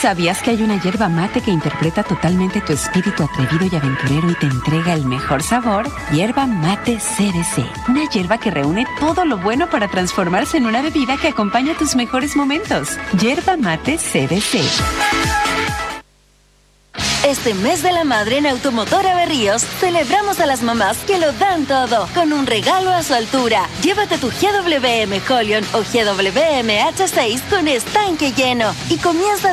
¿Sabías que hay una hierba mate que interpreta totalmente tu espíritu atrevido y aventurero y te entrega el mejor sabor? Hierba mate CDC. Una hierba que reúne todo lo bueno para transformarse en una bebida que acompaña tus mejores momentos. Hierba mate CDC. Este mes de la madre en Automotora Berríos celebramos a las mamás que lo dan todo con un regalo a su altura. Llévate tu GWM Holion o GWM H6 con estanque lleno y comienza